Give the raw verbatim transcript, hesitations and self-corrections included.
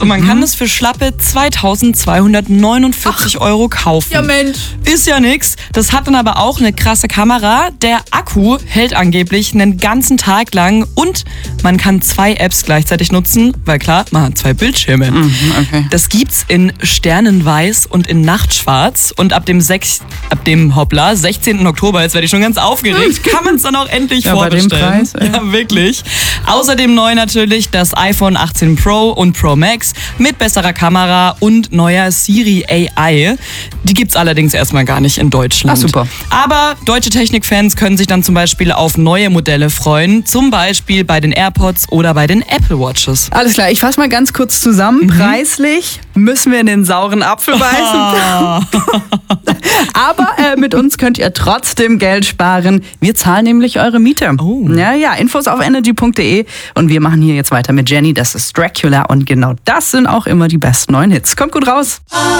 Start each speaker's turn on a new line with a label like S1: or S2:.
S1: und man mhm. kann es für schlappe zweitausendzweihundertneunundvierzig Ach. Euro kaufen.
S2: Ja Mensch.
S1: Ist ja nix. Das hat dann aber auch eine krasse Kamera. Der Akku hält angeblich einen ganzen Tag lang und man kann zwei Apps gleichzeitig nutzen, weil klar, man hat zwei Bildschirme.
S2: Mhm, okay.
S1: Das gibt's in Sternenweiß und in Nachtschwarz und ab dem sechs, ab dem hoppla, sechzehnten Oktober, jetzt werde ich schon ganz aufgeregt, kann man es dann auch endlich
S2: ja,
S1: vorbestellen.
S2: Bei dem Preis,
S1: ja. ja, wirklich. Außerdem neu natürlich das iPhone achtzehn Pro und Pro Max mit besserer Kamera und neuer Siri A I. Die gibt's allerdings erstmal gar nicht in Deutschland.
S2: Ach, super.
S1: Aber deutsche Technikfans können sich dann zum Beispiel auf neue Modelle freuen, zum Beispiel bei den AirPods oder bei den Apple Watches.
S2: Alles klar, ich fasse mal ganz kurz zusammen. Mhm. Preislich müssen wir in den sauren Apfel beißen. Aber äh, mit uns könnt ihr trotzdem Geld sparen. Wir zahlen nämlich eure Miete.
S1: Oh.
S2: Ja, ja, Infos auf energy punkt de und wir machen hier jetzt weiter mit Jenny. Das ist Dracula und genau das sind auch immer die besten neuen Hits. Kommt gut raus.